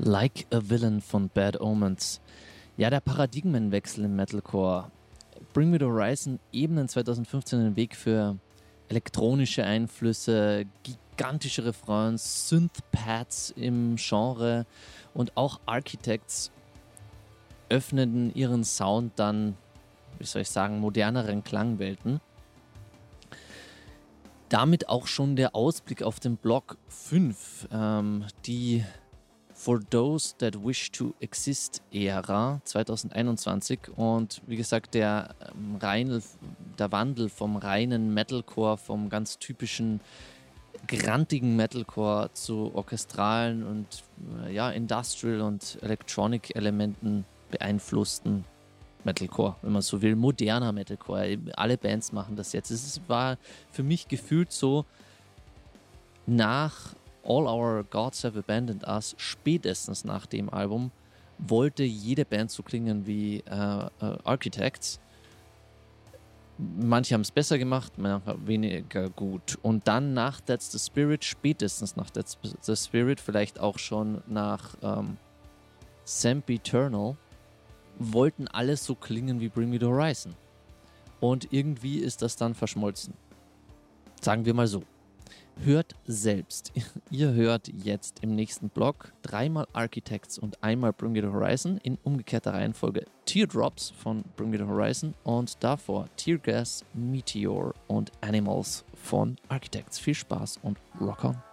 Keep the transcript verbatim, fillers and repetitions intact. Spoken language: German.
Like a Villain von Bad Omens. Ja, der Paradigmenwechsel im Metalcore. Bring Me the Horizon ebnen zwanzig fünfzehn den Weg für elektronische Einflüsse, gigantische Refrains, Synth-Pads im Genre und auch Architects öffneten ihren Sound dann, wie soll ich sagen, moderneren Klangwelten. Damit auch schon der Ausblick auf den Block fünf, ähm, die For Those That Wish to Exist Ära zwanzig einundzwanzig, und wie gesagt, der, ähm, rein, der Wandel vom reinen Metalcore, vom ganz typischen grantigen Metalcore zu orchestralen und äh, ja, Industrial und Electronic Elementen beeinflussten Metalcore, wenn man so will, moderner Metalcore. Alle Bands machen das jetzt. Es war für mich gefühlt so, nach All Our Gods Have Abandoned Us, spätestens nach dem Album, wollte jede Band so klingen wie äh, äh, Architects. Manche haben es besser gemacht, manche weniger gut. Und dann nach That's the Spirit, spätestens nach That's the Spirit, vielleicht auch schon nach ähm, Sempiternal, wollten alle so klingen wie Bring Me the Horizon. Und irgendwie ist das dann verschmolzen. Sagen wir mal so. Hört selbst. Ihr hört jetzt im nächsten Block dreimal Architects und einmal Bring Me the Horizon in umgekehrter Reihenfolge Teardrops von Bring Me the Horizon und davor Teargas, Meteor und Animals von Architects. Viel Spaß und Rock on!